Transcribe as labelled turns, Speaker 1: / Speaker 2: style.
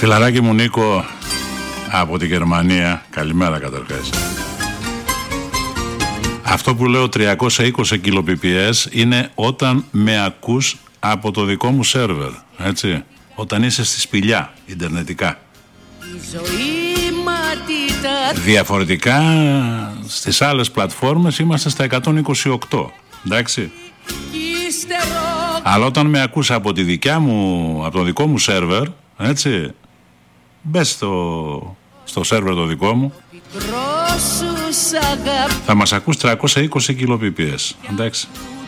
Speaker 1: Φιλαράκι μου Νίκο από τη Γερμανία, καλημέρα καταρχάς. Αυτό που λέω 320 kbps είναι όταν με ακούς από το δικό μου σερβερ, έτσι, όταν είσαι στη σπηλιά, ιντερνετικά. Διαφορετικά στις άλλες πλατφόρμες είμαστε στα 128, εντάξει. Αλλά όταν με ακούς από τη δικιά μου, από το δικό μου σερβερ, έτσι, μπες στο σερβερ το δικό μου, θα μας ακούς 320 kbps, εντάξει.